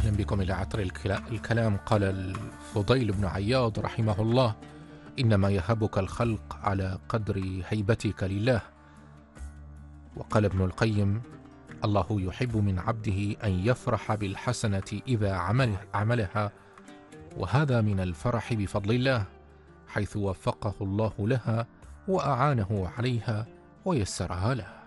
وسهلا بكم إلى عطر الكلام. قال الفضيل بن عياض رحمه الله: إنما يهبك الخلق على قدر هيبتك لله. وقال ابن القيم: الله يحب من عبده أن يفرح بالحسنة إذا عملها، وهذا من الفرح بفضل الله، حيث وفقه الله لها وأعانه عليها ويسرها له.